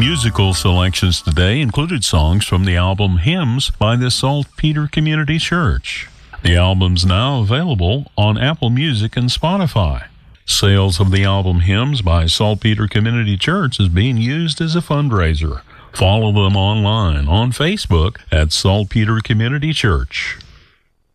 Musical selections today included songs from the album Hymns by the Saltpeter Community Church. The album's now available on Apple Music and Spotify. Sales of the album Hymns by Saltpeter Community Church is being used as a fundraiser. Follow them online on Facebook at Saltpeter Community Church.